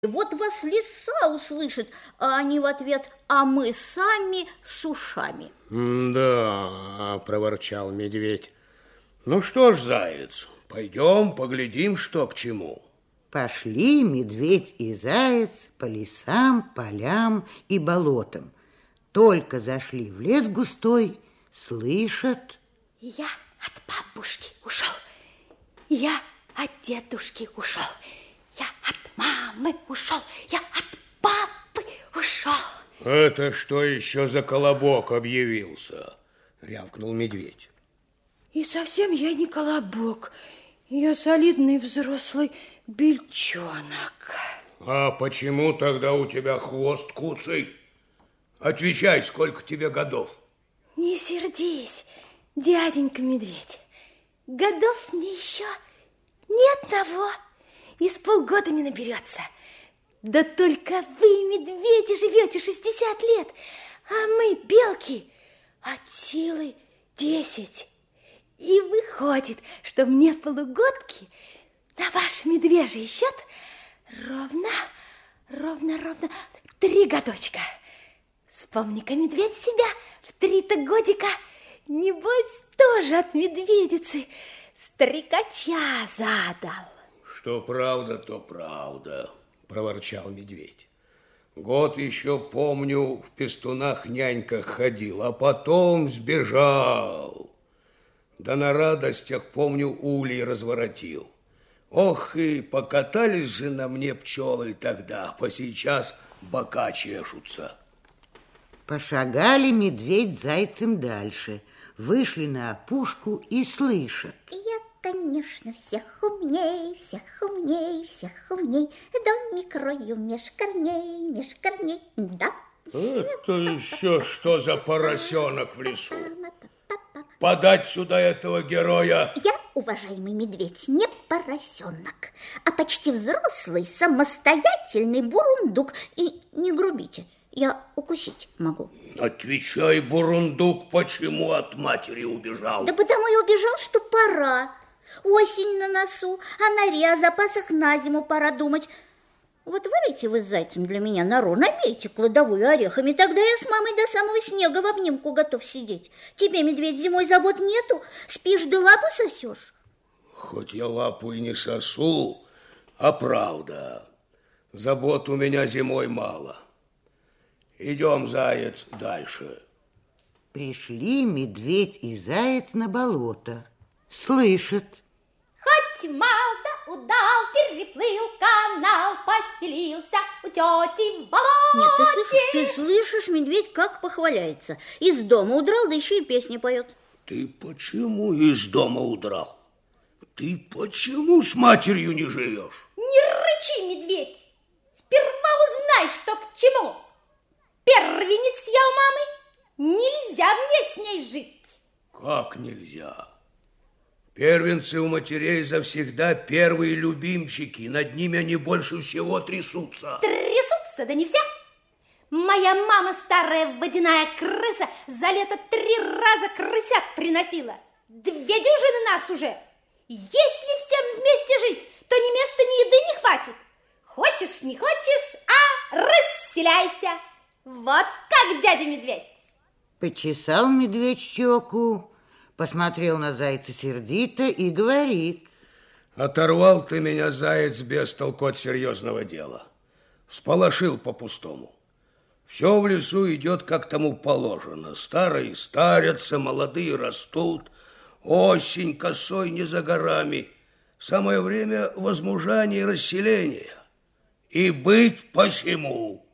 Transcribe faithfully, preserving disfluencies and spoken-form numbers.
Вот вас лиса услышит, а они в ответ: а мы сами с ушами. Да, проворчал медведь. Ну что ж, заяц, пойдем поглядим, что к чему. Пошли медведь и заяц по лесам, полям и болотам. Только зашли в лес густой, слышат: я от бабушки ушел, я от дедушки ушел, я от мамы ушел, я от папы ушел. Это что еще за колобок объявился? Рявкнул медведь. И совсем я не колобок, я солидный взрослый бельчонок. А почему тогда у тебя хвост куцый? Отвечай, сколько тебе годов? Не сердись, дяденька медведь. Годов мне еще ни одного. И с полгода не наберется. Да только вы, медведи, живете шестьдесят лет, а мы, белки, от силы десять. И выходит, что мне полугодки на ваш медвежий счет ровно, ровно, ровно три годочка. Вспомни-ка, медведь, себя в три-то годика, небось, тоже от медведицы стрекача задал. Что правда, то правда, проворчал медведь. Год еще, помню, в пестунах-няньках ходил, а потом сбежал. Да на радостях, помню, улей разворотил. Ох, и покатались же на мне пчелы тогда, по сейчас бока чешутся. Пошагали медведь с зайцем дальше, вышли на опушку и слышат: я, конечно, всех умней, всех умней, всех умней, домик рою меж корней, меж корней, да. Это еще что за поросенок в лесу? Подать сюда этого героя. Я, уважаемый медведь, не поросенок, а почти взрослый, самостоятельный бурундук. И не грубите, я укусить могу. Отвечай, бурундук, почему от матери убежал? Да потому и убежал, что пора. Осень на носу, а норе о запасах на зиму пора думать. Вот вырыйте вы с зайцем для меня нору, набейте кладовую орехами, тогда я с мамой до самого снега в обнимку готов сидеть. Тебе, медведь, зимой забот нету, спишь да лапу сосешь. Хоть я лапу и не сосу, а правда, забот у меня зимой мало. Идем, заяц, дальше. Пришли медведь и заяц на болото. Слышат: хоть мал да удал, переплыл канал, постелился у тети в болоте. Нет, ты слышишь, ты слышишь, медведь как похваляется. Из дома удрал, да еще и песни поет. Ты почему из дома удрал? Ты почему с матерью не живешь? Не рычи, медведь. Сперва узнай, что к чему. Первенец я у мамы. Нельзя мне с ней жить. Как нельзя? Первенцы у матерей завсегда первые любимчики. Над ними они больше всего трясутся. Трясутся, да не все. Моя мама, старая водяная крыса, за лето три раза крысят приносила. Две дюжины нас уже. Если всем вместе жить, то ни места, ни еды не хватит. Хочешь, не хочешь, а расселяйся. Вот как, дядя медведь. Почесал медведь щеку, посмотрел на зайца сердито и говорит: оторвал ты меня, заяц, без толку от серьезного дела. Всполошил по-пустому. Все в лесу идет, как тому положено. Старые старятся, молодые растут. Осень косой не за горами. Самое время возмужания и расселения. И быть посему.